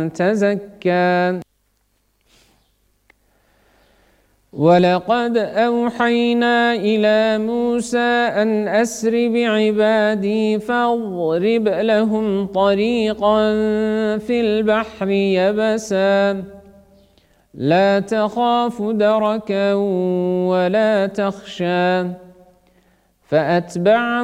تزكى ولقد أوحينا إلى موسى أن أسر بعبادي فاضرب لهم طريقا في البحر يبسا لا تخاف دركا ولا تخشى فأتبعهم